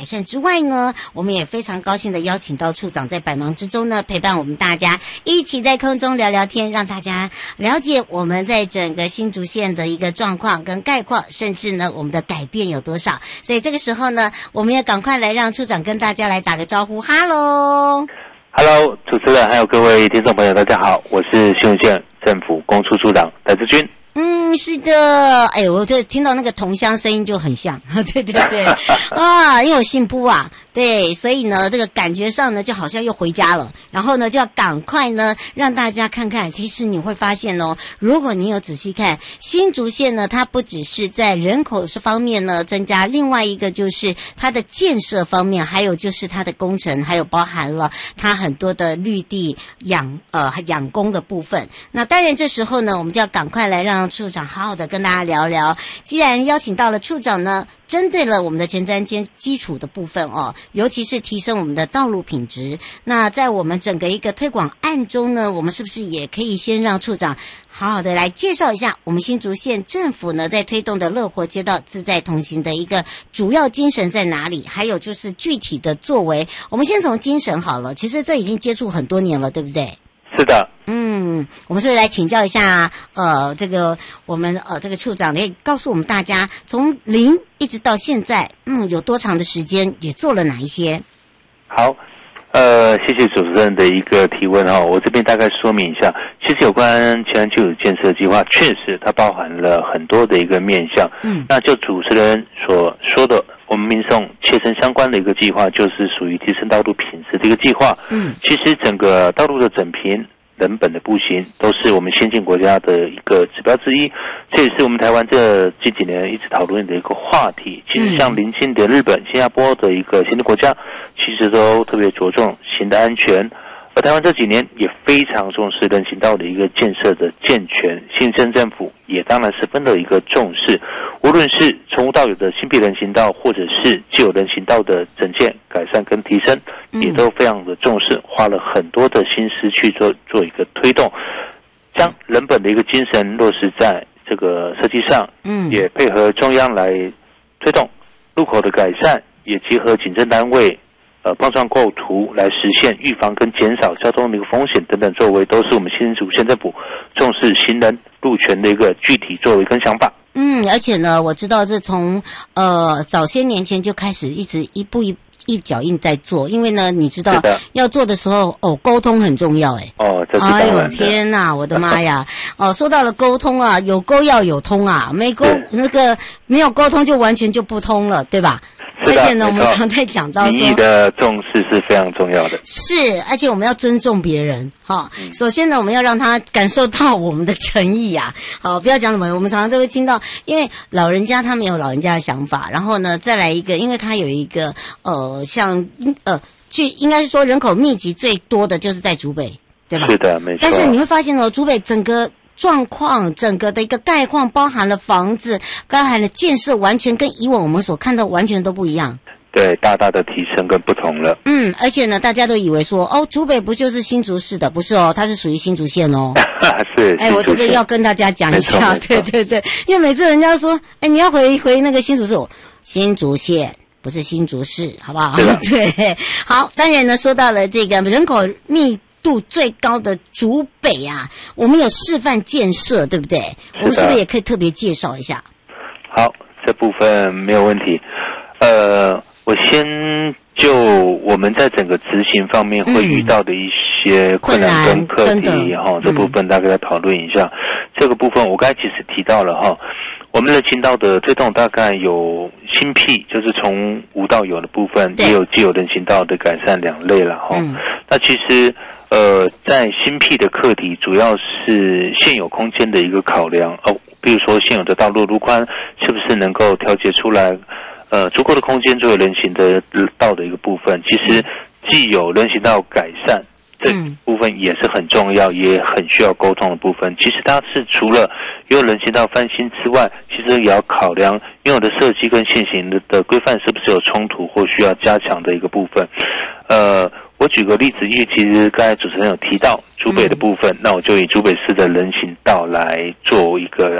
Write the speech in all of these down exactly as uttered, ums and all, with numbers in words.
善之外呢，我们也非常高兴的邀请到处长在百忙之中呢，陪伴我们大家一起在空中聊聊天，让大家了解我们在整个新竹县的一个状况跟概况，甚至呢我们的改变有多少。所以这个时候呢，我们也赶快来让处长跟大家来打个招呼。哈喽 Hello， 主持人还有各位听众朋友，大家好，我是新竹县政府公处处长戴志军。 嗯，是的，哎，我就听到那个同乡声音就很像，对对对，啊，因为我姓布啊，对，所以呢，这个感觉上呢，就好像又回家了，然后呢，就要赶快呢，让大家看看，其实你会发现哦，如果你有仔细看，新竹县呢，它不只是在人口方面呢增加，另外一个就是它的建设方面，还有就是它的工程，还有包含了它很多的绿地养呃养工的部分。那当然，这时候呢，我们就要赶快来让处长好好的跟大家聊聊。既然邀请到了处长呢，针对了我们的前瞻基基础的部分哦，尤其是提升我们的道路品质。那在我们整个一个推广案中呢，我们是不是也可以先让处长好好的来介绍一下我们新竹县政府呢在推动的乐活街道自在同行的一个主要精神在哪里？还有就是具体的作为。我们先从精神好了，其实这已经接触很多年了，对不对？ 是的。 嗯，我们是不是来请教一下，呃，这个我们呃这个处长，也告诉我们大家，从零一直到现在，嗯，有多长的时间，也做了哪一些？ 好，呃，谢谢主持人的一个提问哈、哦，我这边大概说明一下，其实有关前瞻基础建设计划，确实它包含了很多的一个面向。嗯，那就主持人所说的，我们民众切身相关的一个计划，就是属于提升道路品质的一个计划。嗯，其实整个道路的整平、人本的步行都是我们先进国家的一个指标之一，这也是我们台湾这近几年一直讨论的一个话题。其实像邻近的日本、新加坡的一个先进国家，其实都特别着重行的安全，而台湾这几年也非常重视人行道的一个建设的健全，新县政府也当然十分的一个重视，无论是从无到有的新辟人行道，或者是既有人行道的整建、改善跟提升，也都非常的重视，花了很多的心思去做做一个推动，将人本的一个精神落实在这个设计上，嗯，也配合中央来推动路口的改善，也结合警政单位呃碰撞构图来实现预防跟减少交通的一个风险等等作为，都是我们新竹县政府重视行人路权的一个具体作为跟想法。 嗯，而且呢，我知道这从呃早些年前就开始一直一步一一脚印在做，因为呢，你知道要做的时候，哦，沟通很重要，哎， 哦，这是当然的。 哎呦天哪，我的妈呀！哦，说到了沟通啊，有沟要有通啊，没沟那个没有沟通就完全就不通了，对吧？而且呢，我们常在讲到说， 民意的重视是非常重要的。 是，而且我们要尊重别人。哈、嗯，首先呢，我们要让他感受到我们的诚意啊。好，不要讲什么，我们常常都会听到，因为老人家他们有老人家的想法，然后呢，再来一个，因为他有一个呃，像呃，据应该是说人口密集最多的就是在竹北，对吧？ 是的，没错。 但是你会发现哦，竹北整个状况，整个的一个概况，包含了房子，包含了建设，完全跟以往我们所看到完全都不一样。 对，大大的提升跟不同了。 嗯，而且呢，大家都以为说，哦，竹北不就是新竹市的？不是哦，它是属于新竹县哦。 是。 哎，我这个要跟大家讲一下，对对对，因为每次人家说，哎，你要回回那个新竹市，新竹县不是新竹市，好不好？对，好，当然呢，说到了这个人口密度最高的竹北啊，我们有示范建设，对不对？我们是不是也可以特别介绍一下？ 好，这部分没有问题。呃，我先就我们在整个执行方面会遇到的一些困难跟课题哈、嗯，这部分大概再讨论一下、嗯。这个部分我刚才其实提到了哈，我们的人行道的推动大概有新辟，就是从无到有的部分，也有既有人行道的改善两类了哈、嗯。那其实呃，在新辟的课题主要是现有空间的一个考量哦，比如说现有的道路路宽是不是能够调节出来。呃，足够的空间作为人行的道的一个部分，其实既有人行道改善这部分也是很重要，也很需要沟通的部分。其实它是除了拥有人行道翻新之外，其实也要考量拥有的设计跟现行的的规范是不是有冲突或需要加强的一个部分。呃，我举个例子，因为其实刚才主持人有提到竹北的部分，嗯、那我就以竹北市的人行道来做一个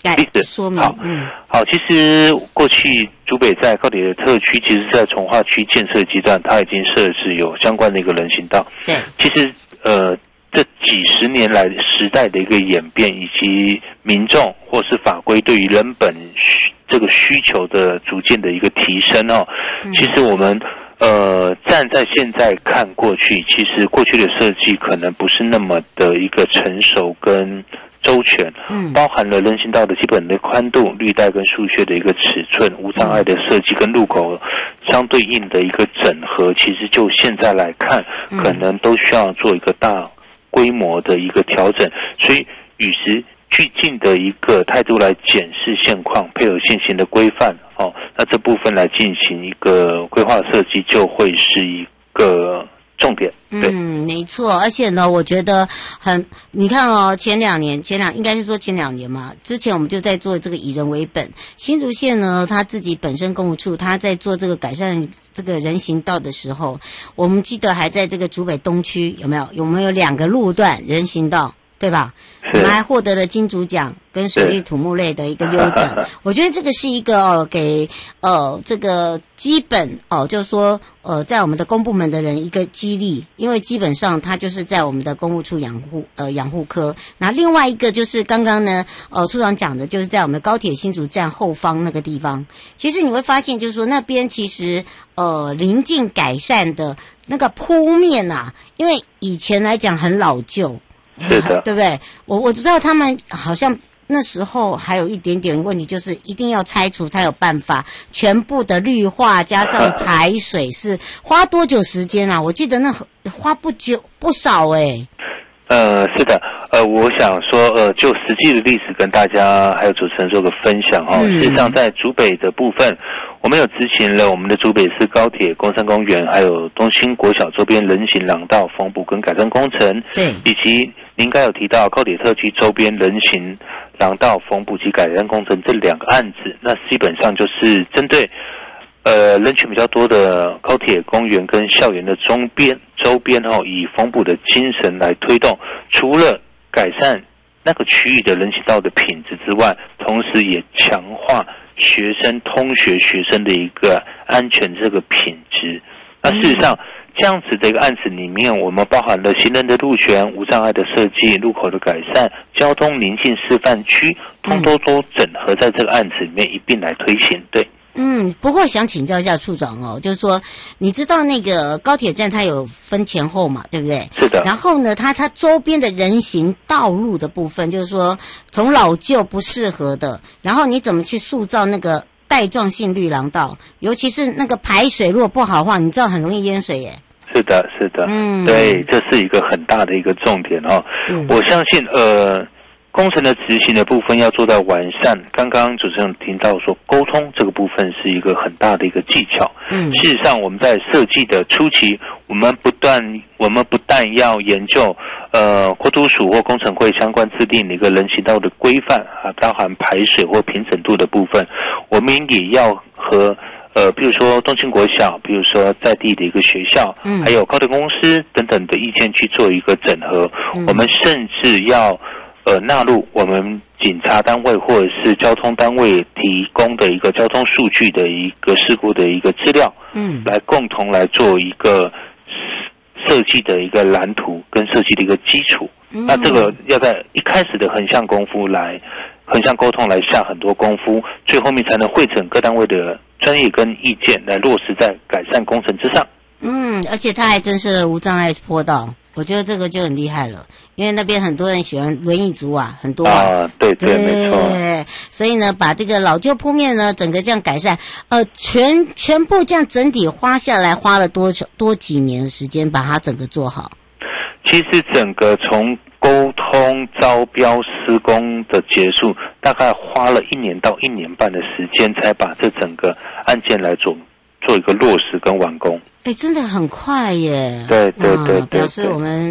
例子说明。 好，嗯，好，其实过去竹北在高铁的特区，其实在从化区建设阶段，它已经设置有相关的一个人行道。 对， 其实呃，这几十年来时代的一个演变，以及民众或是法规对于人本需这个需求的逐渐的一个提升哦，嗯、其实我们。呃，站在现在看过去，其实过去的设计可能不是那么的一个成熟跟周全，嗯，包含了人行道的基本的宽度、绿带跟树屑的一个尺寸、无障碍的设计跟路口相对应的一个整合，其实就现在来看，可能都需要做一个大规模的一个调整，所以与时俱进的一个态度来检视现况，配合现行的规范。哦，那这部分来进行一个规划设计，就会是一个重点。对， 嗯，没错。而且呢，我觉得很，你看哦，前两年，前两应该是说前两年嘛，之前我们就在做这个以人为本。新竹县呢，他自己本身公务处，他在做这个改善这个人行道的时候，我们记得还在这个竹北东区有没有？有没有两个路段人行道？对吧？我们还获得了金竹奖跟水利土木类的一个优等。我觉得这个是一个哦，给呃这个基本哦，就是说呃，在我们的公部门的人一个激励，因为基本上他就是在我们的公务处养护呃养护科。那另外一个就是刚刚呢呃处长讲的，就是在我们高铁新竹站后方那个地方，其实你会发现就是说那边其实呃临近改善的那个铺面啊，因为以前来讲很老旧。 是的， 对不对？我我知道他们好像那时候还有一点点问题，就是一定要拆除才有办法全部的绿化加上排水，是花多久时间啊？我记得那花不久不少哎、欸。 呃，是的，呃，我想说，呃，就实际的历史跟大家还有主持人做个分享哦。嗯、事实上，在竹北的部分，我们有执行了我们的竹北市高铁、工山公园，还有东兴国小周边人行廊道缝补跟改善工程， 对， 以及您刚有提到高铁特区周边人行廊道缝补及改善工程这两个案子，那基本上就是针对呃人群比较多的高铁公园跟校园的周边周边哦，以缝补的精神来推动，除了改善那个区域的人行道的品质之外，同时也强化学生通学学生的一个安全这个品质。那事实上，这样子的一个案子里面，我们包含了行人的路权、无障碍的设计、路口的改善、交通邻近示范区，通通都整合在这个案子里面一并来推行。对。 嗯，不过想请教一下处长哦，就是说，你知道那个高铁站它有分前后嘛，对不对？ 是的。 然后呢，它它周边的人行道路的部分，就是说从老旧不适合的，然后你怎么去塑造那个带状性绿廊道？尤其是那个排水如果不好的话，你知道很容易淹水耶。 是的，是的。嗯，对，这是一个很大的一个重点哦。嗯，我相信呃。工程的执行的部分要做到完善。刚刚主持人听到说，沟通这个部分是一个很大的一个技巧。嗯，事实上我们在设计的初期，我们不断我们不但要研究呃国土署或工程会相关制定的一个人行道的规范啊，包含排水或平整度的部分，我们也要和呃，比如说东兴国小，比如说在地的一个学校，嗯，还有高铁公司等等的意见去做一个整合。嗯，我们甚至要呃，纳入我们警察单位或者是交通单位提供的一个交通数据的一个事故的一个资料，嗯，来共同来做一个设计的一个蓝图跟设计的一个基础。嗯，那这个要在一开始的横向功夫来横向沟通来下很多功夫，最后面才能汇整各单位的专业跟意见来落实在改善工程之上。嗯， 而且它还真是无障碍坡道。我觉得这个就很厉害了，因为那边很多人喜欢轮椅族啊，很多啊， 啊对对，没错。 所以呢，把这个老旧铺面呢，整个这样改善，呃，全全部这样整体花下来，花了多久多几年的时间把它整个做好？ 其实整个从沟通、招标、施工的结束，大概花了一年到一年半的时间，才把这整个案件来做做一个落实跟完工。 哎，真的很快耶！ 对对对对， 表示我们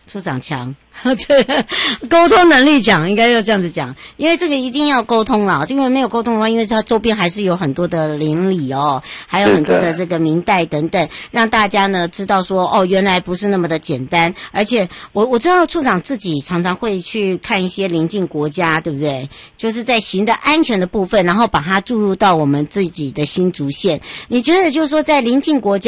处长强，对，沟通能力强，应该要这样子讲，因为这个一定要沟通啦，因为没有沟通的话，因为它周边还是有很多的邻里哦，还有很多的这个民代等等，让大家呢知道说，哦，原来不是那么的简单，而且我我知道处长自己常常会去看一些邻近国家，对不对？就是在行的安全的部分，然后把它注入到我们自己的新竹县。你觉得就是说，在邻近国家